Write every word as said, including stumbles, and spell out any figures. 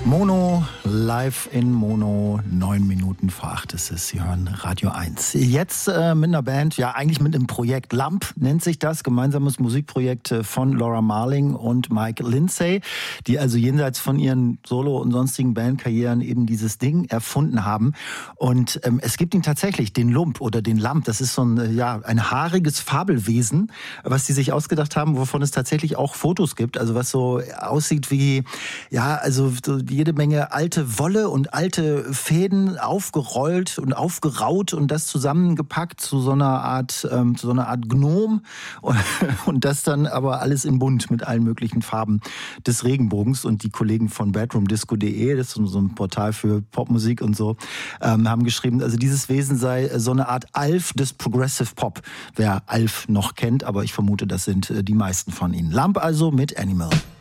Mono, live in Mono, neun Minuten vor acht ist es. Sie hören Radio eins. Jetzt äh, mit einer Band, ja eigentlich mit einem Projekt. Lump nennt sich das, gemeinsames Musikprojekt von Laura Marling und Mike Lindsay, die also jenseits von ihren Solo- und sonstigen Bandkarrieren eben dieses Ding erfunden haben. Und ähm, es gibt ihn tatsächlich, den Lump oder den Lump. Das ist so ein, ja, ein haariges Fabelwesen, was sie sich ausgedacht haben, wovon es tatsächlich auch Fotos gibt. Also was so aussieht wie, ja, also so jede Menge alte Wolle und alte Fäden aufgerollt und aufgeraut und das zusammengepackt zu so einer Art, ähm, zu so einer Art Gnom und, und das dann aber alles in bunt mit allen möglichen Farben des Regenbogens. Und die Kollegen von bedroom disco punkt de, das ist so ein Portal für Popmusik und so, ähm, haben geschrieben, also dieses Wesen sei so eine Art Alf des Progressive Pop. Wer Alf noch kennt, aber ich vermute, das sind die meisten von ihnen. Lump also mit Animal.